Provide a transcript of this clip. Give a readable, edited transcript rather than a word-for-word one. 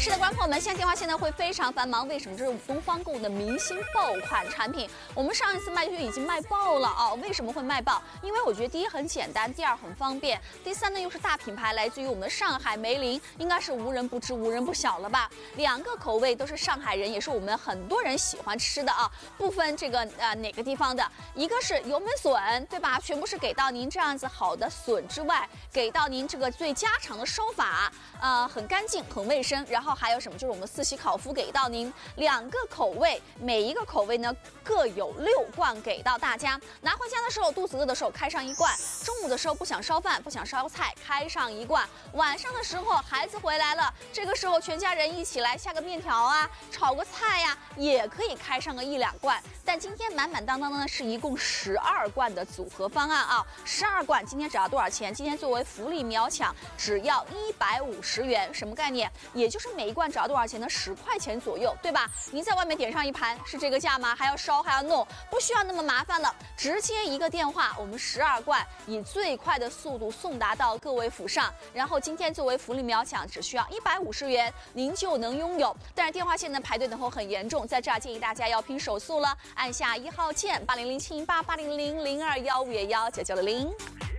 是的，观众朋友们，现在电话现在会非常繁忙，为什么？这是东方购物的明星爆款产品，我们上一次卖就已经卖爆了啊！为什么会卖爆？因为我觉得第一很简单，第二很方便，第三呢又是大品牌，来自于我们的上海梅林，应该是无人不知、无人不晓了吧？两个口味都是上海人，也是我们很多人喜欢吃的啊，不分这个哪个地方的，一个是油焖笋，对吧？全部是给到您这样子好的笋之外，给到您这个最家常的烧法，很干净、很卫生，然后还有什么？就是我们四喜烤麸给到您两个口味，每一个口味呢各有6罐给到大家。拿回家的时候，肚子饿的时候开上1罐；中午的时候不想烧饭、不想烧菜，开上1罐；晚上的时候孩子回来了，这个时候全家人一起来下个面条啊，炒个菜呀，也可以开上个1、2罐。但今天满满当当的呢是一共12罐的组合方案啊，12罐今天只要多少钱？今天作为福利秒抢，只要150元，什么概念？也就是每一罐只要多少钱呢？10块钱左右，对吧？您在外面点上一盘是这个价吗？还要烧还要弄，不需要那么麻烦了，直接一个电话，我们12罐以最快的速度送达到各位府上。然后今天作为福利秒抢，只需要150元，您就能拥有。但是电话线呢排队等候很严重，在这儿建议大家要拼手速了，按下1号键80071880000215119900。